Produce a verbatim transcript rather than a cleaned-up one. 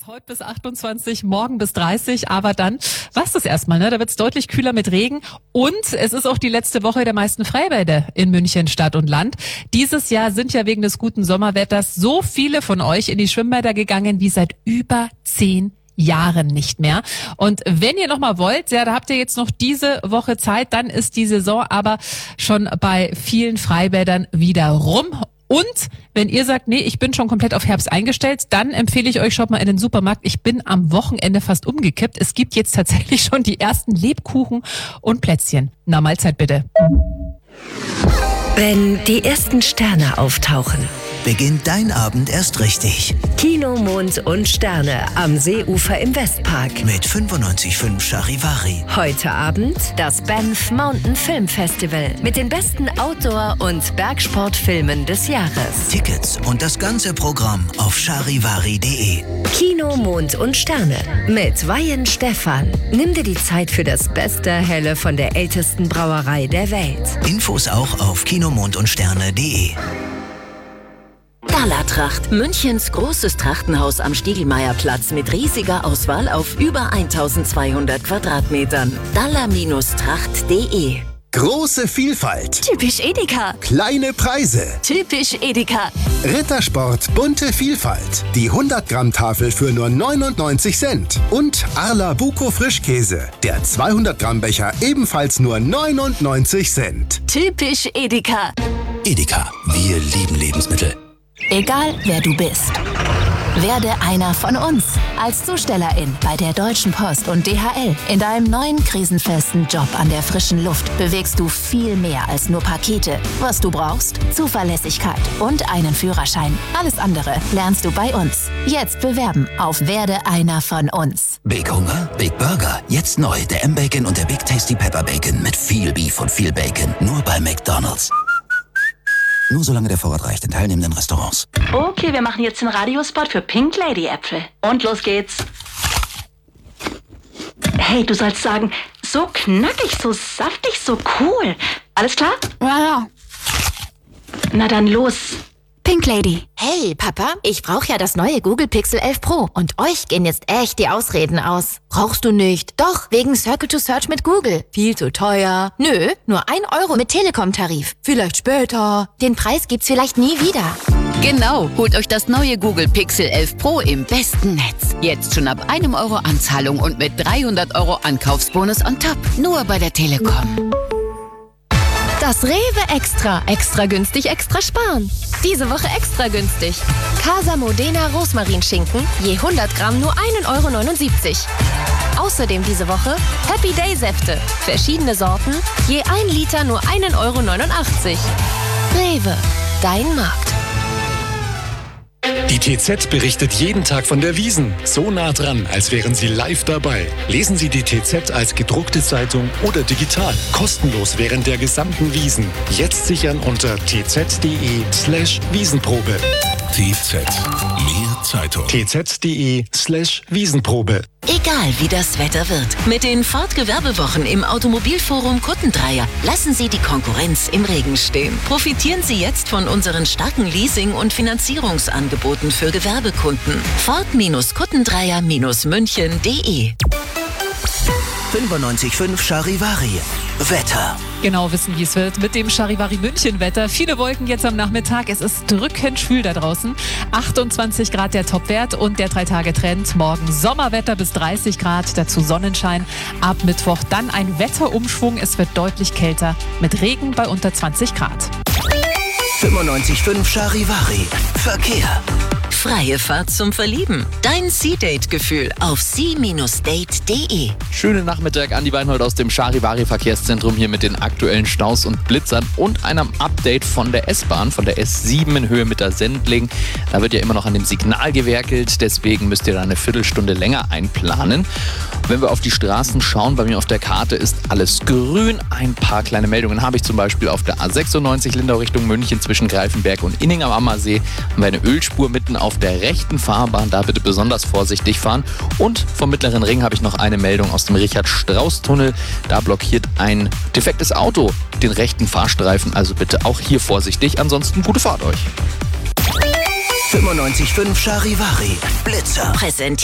Heute bis achtundzwanzig, morgen bis dreißig, aber dann war's das erstmal, ne? Da wird's deutlich kühler mit Regen und es ist auch die letzte Woche der meisten Freibäder in München Stadt und Land. Dieses Jahr sind ja wegen des guten Sommerwetters so viele von euch in die Schwimmbäder gegangen wie seit über zehn Jahren nicht mehr. Und wenn ihr noch mal wollt, ja, da habt ihr jetzt noch diese Woche Zeit, dann ist die Saison aber schon bei vielen Freibädern wieder rum. Und wenn ihr sagt, nee, ich bin schon komplett auf Herbst eingestellt, dann empfehle ich euch, schaut mal in den Supermarkt. Ich bin am Wochenende fast umgekippt. Es gibt jetzt tatsächlich schon die ersten Lebkuchen und Plätzchen. Na, Mahlzeit bitte. Wenn die ersten Sterne auftauchen, beginnt dein Abend erst richtig. Kino, Mond und Sterne am Seeufer im Westpark. Mit fünfundneunzig Komma fünf Charivari. Heute Abend das Banff Mountain Film Festival mit den besten Outdoor- und Bergsportfilmen des Jahres. Tickets und das ganze Programm auf charivari punkt de. Kino, Mond und Sterne mit Weihen Stefan. Nimm dir die Zeit für das beste Helle von der ältesten Brauerei der Welt. Infos auch auf kinomond und sterne punkt de. Galatracht, Münchens großes Trachtenhaus am Stiegelmeierplatz mit riesiger Auswahl auf über eintausendzweihundert Quadratmetern. Dalla Tracht punkt de. Große Vielfalt. Typisch Edeka. Kleine Preise. Typisch Edeka. Rittersport bunte Vielfalt. Die hundert Gramm Tafel für nur neunundneunzig Cent. Und Arla Buko Frischkäse. Der zweihundert Gramm Becher ebenfalls nur neunundneunzig Cent. Typisch Edeka. Edeka, wir lieben Lebensmittel. Egal wer du bist. Werde einer von uns. Als Zustellerin bei der Deutschen Post und D H L. In deinem neuen krisenfesten Job an der frischen Luft bewegst du viel mehr als nur Pakete. Was du brauchst? Zuverlässigkeit und einen Führerschein. Alles andere lernst du bei uns. Jetzt bewerben auf Werde einer von uns. Big Hunger, Big Burger. Jetzt neu der M-Bacon und der Big Tasty Pepper Bacon mit viel Beef und viel Bacon. Nur bei McDonald's. Nur solange der Vorrat reicht in teilnehmenden Restaurants. Okay, wir machen jetzt den Radiospot für Pink Lady Äpfel. Und los geht's. Hey, du sollst sagen, so knackig, so saftig, so cool. Alles klar? Ja, ja. Na dann los. Pink Lady. Hey, Papa, ich brauche ja das neue Google Pixel elf Pro. Und euch gehen jetzt echt die Ausreden aus. Brauchst du nicht? Doch, wegen Circle to Search mit Google. Viel zu teuer. Nö, nur ein Euro mit Telekom-Tarif. Vielleicht später. Den Preis gibt's vielleicht nie wieder. Genau, holt euch das neue Google Pixel elf Pro im besten Netz. Jetzt schon ab einem Euro Anzahlung und mit dreihundert Euro Ankaufsbonus on top. Nur bei der Telekom. Das Rewe Extra. Extra günstig, extra sparen. Diese Woche extra günstig. Casa Modena Rosmarinschinken, je hundert Gramm nur ein Euro neunundsiebzig. Außerdem diese Woche Happy Day Säfte. Verschiedene Sorten, je ein Liter nur ein Euro neunundachtzig. Rewe, dein Markt. Die T Z berichtet jeden Tag von der Wiesn. So nah dran, als wären Sie live dabei. Lesen Sie die T Z als gedruckte Zeitung oder digital. Kostenlos während der gesamten Wiesn. Jetzt sichern unter tz.de slash Wiesenprobe. T Z. Mehr Zeitung. tz.de slash Wiesenprobe. Egal wie das Wetter wird. Mit den Ford-Gewerbewochen im Automobilforum Kuttendreier lassen Sie die Konkurrenz im Regen stehen. Profitieren Sie jetzt von unseren starken Leasing- und Finanzierungsangeboten für Gewerbekunden. Ford-Kuttendreier München punkt de. fünfundneunzig Komma fünf Charivari. Wetter. Genau wissen, wie es wird mit dem Charivari München Wetter. Viele Wolken jetzt am Nachmittag. Es ist drückend schwül da draußen. achtundzwanzig Grad der Topwert und der drei-Tage-Trend. Morgen Sommerwetter bis dreißig Grad, dazu Sonnenschein. Ab Mittwoch dann ein Wetterumschwung. Es wird deutlich kälter mit Regen bei unter zwanzig Grad. fünfundneunzig Komma fünf Charivari. Verkehr. Freie Fahrt zum Verlieben. Dein Sea-Date-Gefühl auf sea Bindestrich date punkt de. Schönen Nachmittag, Andi Weinhold aus dem Charivari Verkehrszentrum hier mit den aktuellen Staus und Blitzern und einem Update von der S-Bahn, von der S sieben in Höhe mit der Sendling. Da wird ja immer noch an dem Signal gewerkelt, deswegen müsst ihr da eine Viertelstunde länger einplanen. Und wenn wir auf die Straßen schauen, bei mir auf der Karte ist alles grün. Ein paar kleine Meldungen habe ich zum Beispiel auf der A sechsundneunzig Lindau Richtung München zwischen Greifenberg und Inning am Ammersee. Haben wir eine Ölspur mitten auf der rechten Fahrbahn, da bitte besonders vorsichtig fahren. Und vom Mittleren Ring habe ich noch eine Meldung aus dem Richard-Strauß-Tunnel. Da blockiert ein defektes Auto den rechten Fahrstreifen, also bitte auch hier vorsichtig. Ansonsten gute Fahrt euch. fünfundneunzig Komma fünf Charivari. Blitzer. Präsentiert